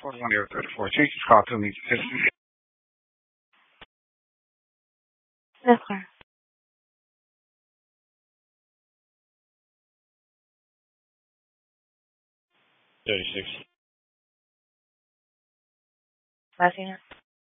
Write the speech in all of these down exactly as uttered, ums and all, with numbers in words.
forty-one zero thirty-four. Change this call to me. Yes, sir. thirty-six. Last unit.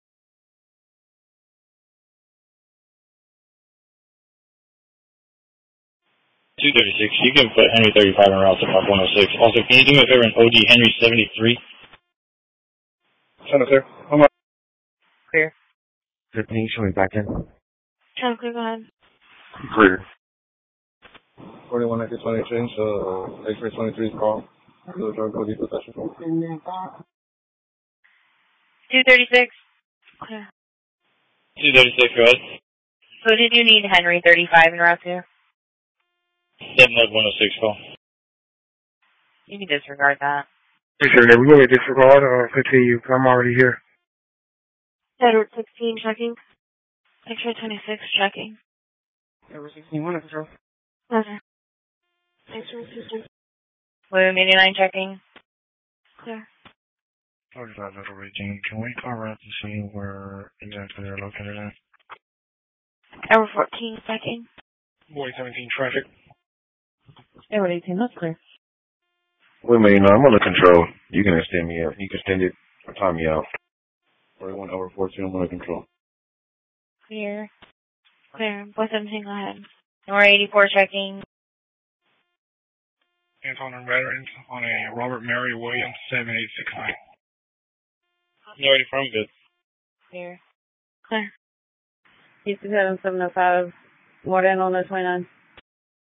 two thirty-six. You can put Henry thirty-five in route to Park one oh six. Also, can you do me a favor and O D Henry seventy-three? Send it, sir. Come on. Clear. Sir, can you show me back in? Trying to clear, go ahead. Clear. forty-one ninety twenty change, uh, X-ray twenty-three call. The drug code possession. two thirty-six. Clear. two thirty-six, go ahead. So did you need Henry thirty-five in route two? seven eleven one oh six call. You can disregard that. Yes, sir. We're going to disregard or continue. I'm already here. Edward sixteen checking. X-ray twenty-six checking. Edward sixteen, one control. Yes, sir. X-ray sixteen. William eighty-nine checking. Clear. forty-five Little Region. Can we call around to see where exactly they're located at? Edward fourteen checking. Boy seventeen traffic. Edward eighteen, that's clear. Wait a minute, no, I'm under control. You can extend me out. You can extend it or time me out. forty-one over fourteen, I'm under control. Clear. Clear. Boy seventeen, go ahead. Nora eighty-four checking. Anton and veterans on a Robert Mary Williams seven eight six nine. No, eighty-four, I'm good. Clear. Clear. Houston seven seven oh five. More than on the twenty-nine.